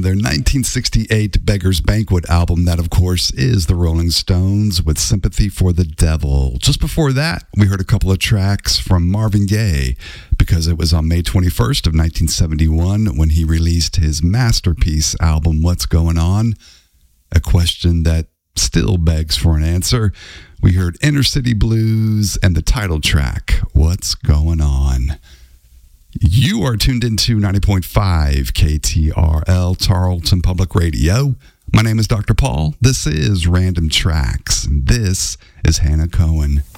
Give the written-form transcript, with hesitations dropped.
their 1968 Beggar's Banquet album. That, of course, is the Rolling Stones with Sympathy for the Devil. Just before that, we heard a couple of tracks from Marvin Gaye, because it was on May 21st of 1971 when he released his masterpiece album, What's Going On? A question that still begs for an answer. We heard Inner City Blues and the title track, What's Going On? You are tuned into 90.5 KTRL, Tarleton Public Radio. My name is Dr. Paul. This is Random Tracks. And this is Hannah Cohen.